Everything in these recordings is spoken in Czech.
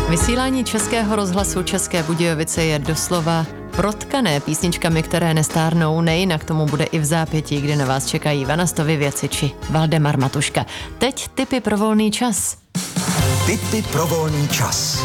Vysílání Českého rozhlasu České Budějovice je doslova protkané písničkami, které nestárnou, nejinak tomu bude i v zápětí, kde na vás čekají Vanastovy věci či Valdemar Matuška. Teď tipy pro volný čas. Tipy pro volný čas.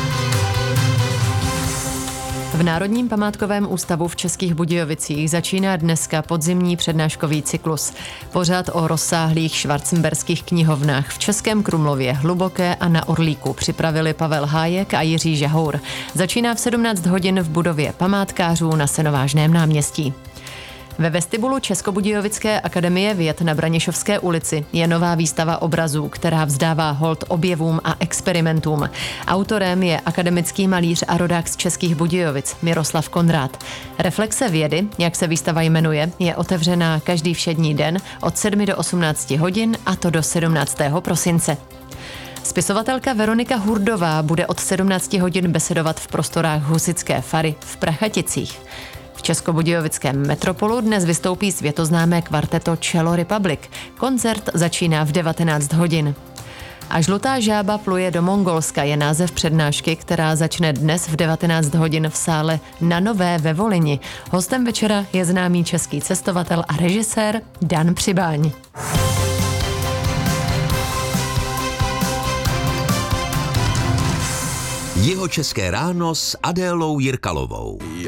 V Národním památkovém ústavu v Českých Budějovicích začíná dneska podzimní přednáškový cyklus. Pořád o rozsáhlých schwarzenberských knihovnách v Českém Krumlově, Hluboké a na Orlíku připravili Pavel Hájek a Jiří Žahour. Začíná v 17 hodin v budově památkářů na Senovážném náměstí. Ve vestibulu Českobudějovické akademie věd na Branišovské ulici je nová výstava obrazů, která vzdává hold objevům a experimentům. Autorem je akademický malíř a rodák z Českých Budějovic Miroslav Konrád. Reflexe vědy, jak se výstava jmenuje, je otevřená každý všední den od 7 do 18 hodin, a to do 17. prosince. Spisovatelka Veronika Hurdová bude od 17 hodin besedovat v prostorách Husitské fary v Prachaticích. V Českobudějovickém Metropolu dnes vystoupí světoznámé kvarteto Cello Republic. Koncert začíná v 19 hodin. A žlutá žába pluje do Mongolska je název přednášky, která začne dnes v 19 hodin v sále Na Nové ve Volyni. Hostem večera je známý český cestovatel a režisér Dan Přibáň. Jihočeské ráno s Adélou Jirkalovou.